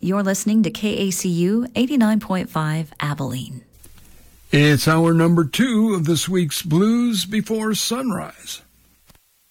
You're listening to KACU 89.5 Abilene. It's hour number 2 of this week's Blues Before Sunrise.